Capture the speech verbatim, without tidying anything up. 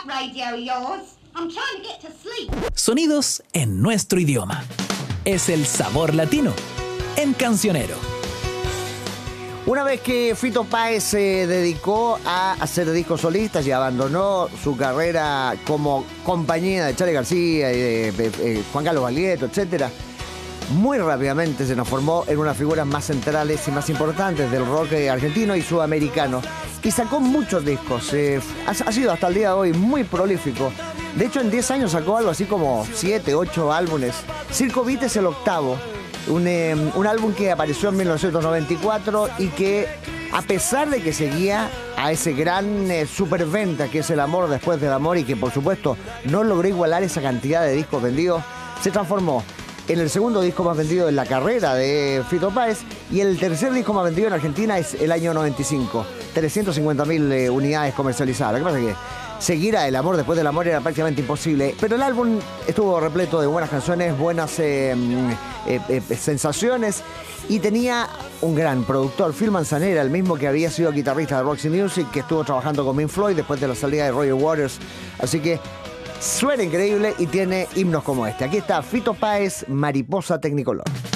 radio of yours. I'm trying to get to sleep. Sonidos en nuestro idioma. Es el sabor latino en Cancionero. Una vez que Fito Páez se dedicó a hacer discos solistas y abandonó su carrera como compañía de Charly García y de, de, de Juan Carlos Baglietto, etcétera, muy rápidamente se transformó en una figura más centrales y más importantes del rock argentino y sudamericano. Y sacó muchos discos. Eh, ha, ha sido hasta el día de hoy muy prolífico. De hecho, en diez años sacó algo así como siete, ocho álbumes. Circo Beat es el octavo. Un, eh, un álbum que apareció en mil novecientos noventa y cuatro y que, a pesar de que seguía a ese gran eh, superventa que es El amor después del amor y que, por supuesto, no logró igualar esa cantidad de discos vendidos, se transformó en el segundo disco más vendido en la carrera de Fito Páez, y el tercer disco más vendido en Argentina es el año noventa y cinco, trescientas cincuenta mil eh, unidades comercializadas. Lo que pasa es que seguir a El amor después del amor era prácticamente imposible, pero el álbum estuvo repleto de buenas canciones, buenas eh, eh, eh, sensaciones, y tenía un gran productor, Phil Manzanera, el mismo que había sido guitarrista de Roxy Music, que estuvo trabajando con Pink Floyd después de la salida de Roger Waters. Así que suena increíble y tiene himnos como este. Aquí está Fito Páez, Mariposa Technicolor.